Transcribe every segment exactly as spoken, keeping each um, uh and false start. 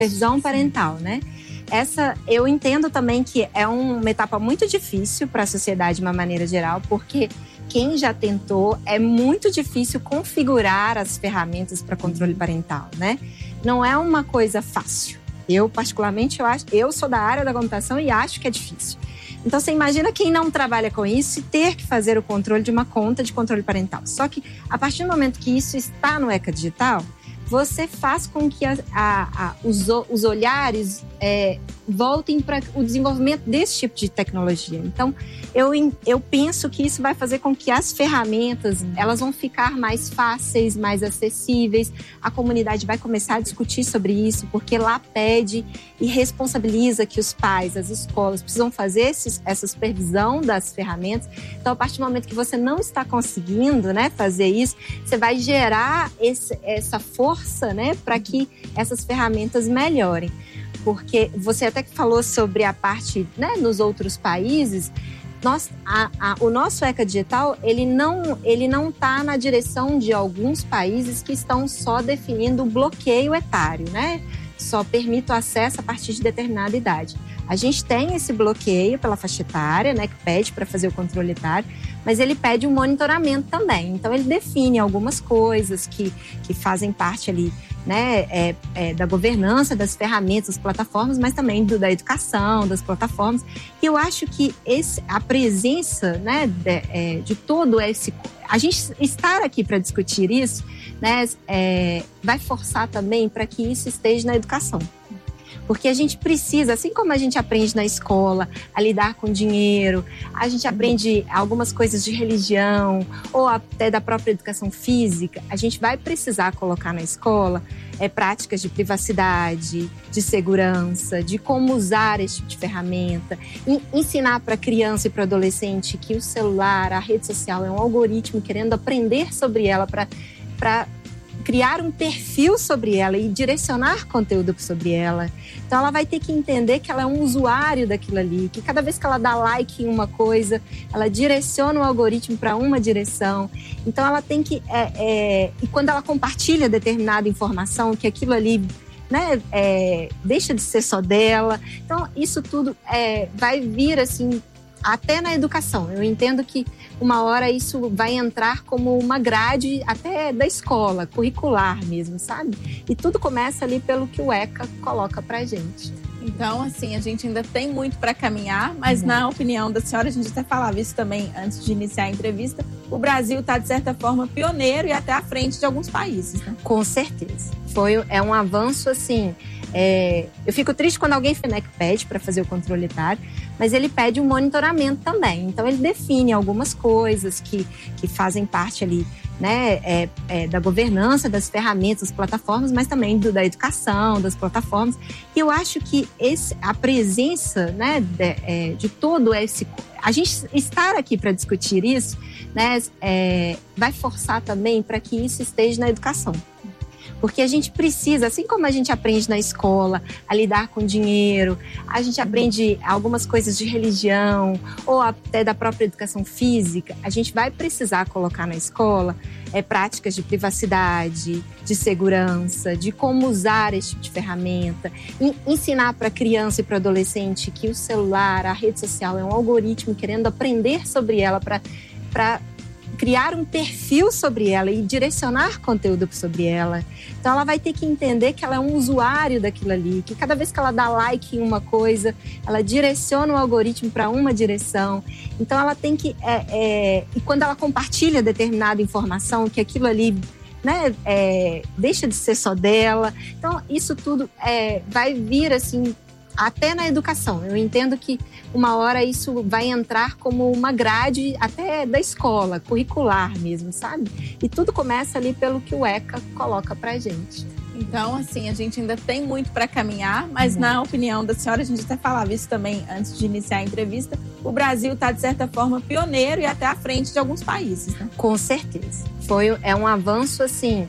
supervisão parental, né? Essa, eu entendo também que é uma etapa muito difícil para a sociedade de uma maneira geral, porque quem já tentou, é muito difícil configurar as ferramentas para controle parental, né? Não é uma coisa fácil. Eu, particularmente, eu, acho, eu sou da área da computação e acho que é difícil. Então, você imagina quem não trabalha com isso e ter que fazer o controle de uma conta de controle parental. Só que, a partir do momento que isso está no ECA Digital, você faz com que a, a, a, os, os olhares é, voltem para o desenvolvimento desse tipo de tecnologia. Então, eu, eu penso que isso vai fazer com que as ferramentas elas vão ficar mais fáceis, mais acessíveis. A comunidade vai começar a discutir sobre isso, porque lá pede e responsabiliza que os pais, as escolas, precisam fazer esses, essa supervisão das ferramentas. Então, a partir do momento que você não está conseguindo, né, fazer isso, você vai gerar esse, essa força, né, para que essas ferramentas melhorem. Porque você até que falou sobre a parte, né, nos outros países, nós, a, a, o nosso ECA Digital, ele não ele não está na direção de alguns países que estão só definindo o bloqueio etário, né? Só permite o acesso a partir de determinada idade. A gente tem esse bloqueio pela faixa etária, né, que pede para fazer o controle etário, mas ele pede um monitoramento também. Então, ele define algumas coisas que, que fazem parte ali, né, é, é, da governança, das ferramentas, das plataformas, mas também do, da educação, das plataformas. E eu acho que esse, a presença, né, de, é, de todo esse... A gente estar aqui para discutir isso, né, é, vai forçar também para que isso esteja na educação. Porque a gente precisa, assim como a gente aprende na escola a lidar com dinheiro, a gente aprende algumas coisas de religião ou até da própria educação física, a gente vai precisar colocar na escola é, práticas de privacidade, de segurança, de como usar esse tipo de ferramenta, e ensinar para a criança e para o adolescente que o celular, a rede social é um algoritmo querendo aprender sobre ela para para criar um perfil sobre ela e direcionar conteúdo sobre ela. Então, ela vai ter que entender que ela é um usuário daquilo ali, que cada vez que ela dá like em uma coisa, ela direciona o algoritmo para uma direção. Então, ela tem que... É, é, e quando ela compartilha determinada informação, que aquilo ali, né, é, deixa de ser só dela. Então, isso tudo é, vai vir, assim, até na educação. Eu entendo que uma hora isso vai entrar como uma grade até da escola, curricular mesmo, sabe? E tudo começa ali pelo que o ECA coloca pra gente. Então, assim, a gente ainda tem muito para caminhar, mas uhum. na opinião da senhora, a gente até falava isso também antes de iniciar a entrevista, o Brasil está, de certa forma, pioneiro e até à frente de alguns países, né? Com certeza. Foi, é um avanço, assim... É, eu fico triste quando alguém né, pede para fazer o controle etário, mas ele pede um monitoramento também. Então, ele define algumas coisas que, que fazem parte ali, né, é, é, da governança, das ferramentas, das plataformas, mas também do, da educação, das plataformas. E eu acho que esse, a presença, né, de, é, de todo esse... A gente estar aqui para discutir isso, né, é, vai forçar também para que isso esteja na educação. Porque a gente precisa, assim como a gente aprende na escola a lidar com dinheiro, a gente aprende algumas coisas de religião ou até da própria educação física, a gente vai precisar colocar na escola é, práticas de privacidade, de segurança, de como usar esse tipo de ferramenta, e ensinar para a criança e para o adolescente que o celular, a rede social é um algoritmo querendo aprender sobre ela para para criar um perfil sobre ela e direcionar conteúdo sobre ela. Então, ela vai ter que entender que ela é um usuário daquilo ali, que cada vez que ela dá like em uma coisa, ela direciona o algoritmo para uma direção. Então, ela tem que... É, é, e quando ela compartilha determinada informação, que aquilo ali, né, é, deixa de ser só dela. Então, isso tudo é, vai vir, assim... até na educação. Eu entendo que uma hora isso vai entrar como uma grade até da escola, curricular mesmo, sabe? E tudo começa ali pelo que o ECA coloca pra gente. Então, assim, a gente ainda tem muito para caminhar, mas uhum. na opinião da senhora, a gente até falava isso também antes de iniciar a entrevista, o Brasil está, de certa forma, pioneiro e até à frente de alguns países, né? Com certeza. Foi, é um avanço, assim...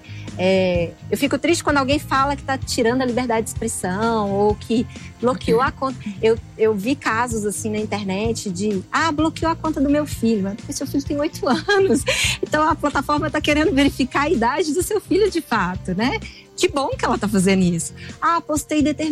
É, eu fico triste quando alguém fala que está tirando a liberdade de expressão ou que bloqueou a conta. Eu, eu vi casos assim na internet de ah, bloqueou a conta do meu filho, mas seu filho tem oito anos. Então a plataforma está querendo verificar a idade do seu filho de fato, né? Que bom que ela tá fazendo isso. Ah, postei determinado